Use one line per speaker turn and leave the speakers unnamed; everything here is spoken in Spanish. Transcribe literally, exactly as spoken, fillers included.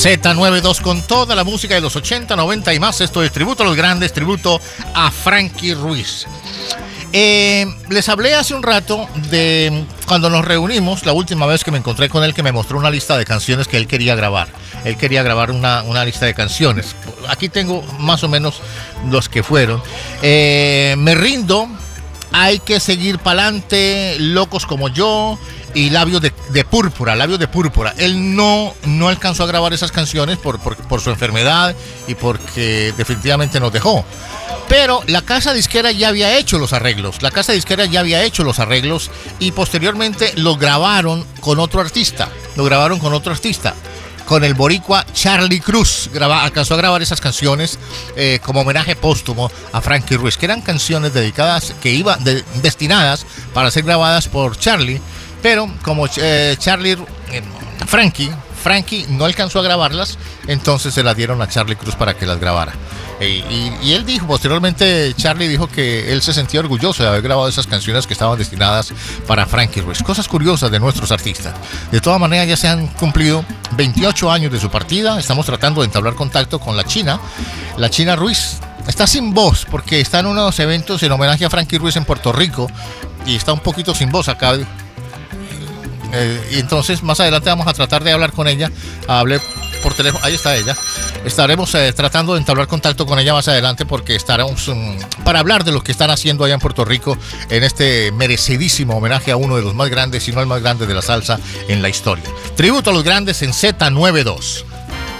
Z noventa y dos con toda la música de los ochenta, noventa y más. Esto es tributo a los grandes, tributo a Frankie Ruiz. Eh, les hablé hace un rato de cuando nos reunimos, la última vez que me encontré con él, que me mostró una lista de canciones que él quería grabar. Él quería grabar una, una lista de canciones. Aquí tengo más o menos los que fueron. Eh, me rindo, hay que seguir pa'lante, locos como yo, y Labios de, de Púrpura, Labios de Púrpura. Él no, no alcanzó a grabar esas canciones por, por, por su enfermedad y porque definitivamente nos dejó. Pero la casa disquera ya había hecho los arreglos, la casa disquera ya había hecho los arreglos y posteriormente lo grabaron con otro artista, lo grabaron con otro artista, con el boricua Charlie Cruz. Graba, alcanzó a grabar esas canciones eh, como homenaje póstumo a Frankie Ruiz, que eran canciones dedicadas, que iban de, destinadas para ser grabadas por Charlie, pero como eh, Charlie, eh, Frankie, Frankie no alcanzó a grabarlas, entonces se las dieron a Charlie Cruz para que las grabara. Y, y, y él dijo, posteriormente Charlie dijo que él se sentía orgulloso de haber grabado esas canciones que estaban destinadas para Frankie Ruiz. Cosas curiosas de nuestros artistas. De todas maneras, ya se han cumplido veintiocho años de su partida. Estamos tratando de entablar contacto con la China. La China Ruiz está sin voz porque está en unos eventos en homenaje a Frankie Ruiz en Puerto Rico y está un poquito sin voz acá. Eh, y entonces más adelante vamos a tratar de hablar con ella. Hablé por teléfono, ahí está ella. Estaremos eh, tratando de entablar contacto con ella más adelante porque estaremos um, para hablar de lo que están haciendo allá en Puerto Rico en este merecidísimo homenaje a uno de los más grandes, si no el más grande de la salsa en la historia. Tributo a los grandes en Z noventa y dos.